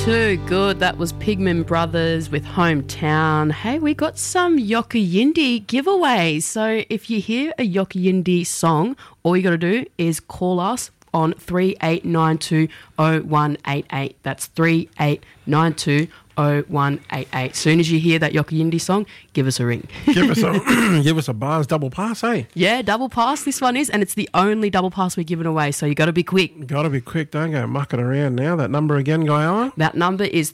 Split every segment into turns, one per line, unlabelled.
Too good. That was Pigman Brothers with Hometown. Hey, we got some Yockayindi giveaways. So if you hear a Yockayindi song, all you got to do is call us on 38920188. That's 38920188. Soon as you hear that Yockayindi song, give us a ring.
Give us a buzz. Double pass, hey?
Yeah, double pass this one is, and it's the only double pass we're giving away, so you got to be quick.
Got to be quick. Don't go mucking around now. That number again, Guyana?
That number is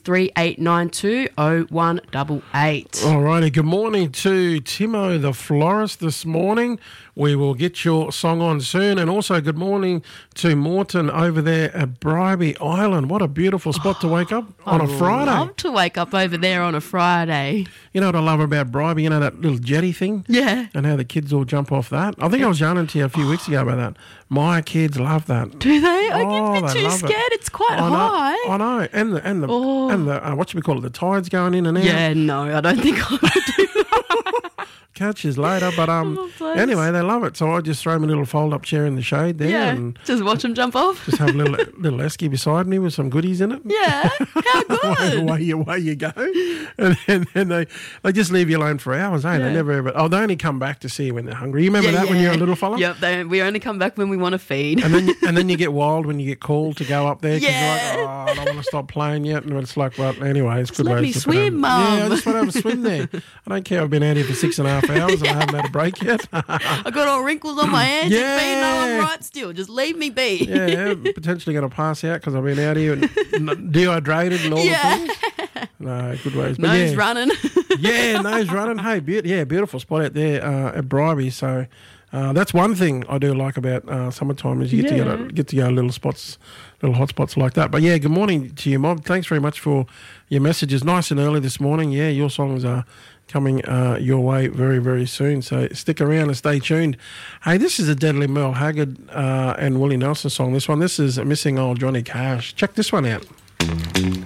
38920188.
All righty. Good morning to Timo the florist this morning. We will get your song on soon. And also good morning to Morton over there at Bribie Island. What a beautiful spot to wake up on a Friday.
I love to wake up over there on a Friday.
You know what I love about Bribie? You know that little jetty thing?
Yeah.
And how the kids all jump off that? I think I was yarning to you a few weeks ago about that. My kids love that.
Do they? I
Oh,
get a bit
they
too
love it.
scared. It's quite high.
I know. And the what should we call it? The tides going in and out.
Yeah, no, I don't think I would do that.
Catches later, but anyway, they love it. So I just throw my little fold-up chair in the shade there, and
just watch them jump off.
just have a little esky beside me with some goodies in it.
Yeah, how good.
away you go, and they just leave you alone for hours, eh?
Yeah.
They never ever. Oh, they only come back to see you when they're hungry. You remember that when you're a little fella?
Yep, we only come back when we want to feed.
And then you get wild when you get called to go up there. 'Cause
Yeah.
you're like, I don't want to stop playing yet. And it's like, well, anyway, it's good
let
ways
me
to
swim, Mum.
Yeah, I just want to have a swim there. I don't care. I've been out here for 6.5 hours and I haven't had a break yet.
I got all wrinkles on my hands and feet. No, I'm right still. Just leave me be.
Yeah, potentially going to pass out because I've been out here and dehydrated and all the things. No, good ways. But
Nose running.
nose running. Hey, beautiful spot out there at Bribie. So that's one thing I do like about summertime is you get to go little hot spots like that. But yeah, good morning to you, Mob. Thanks very much for your messages. Nice and early this morning. Yeah, your songs are coming your way very, very soon. So stick around and stay tuned. Hey, this is a Deadly Merle Haggard and Willie Nelson song. This is Missing Old Johnny Cash. Check this one out.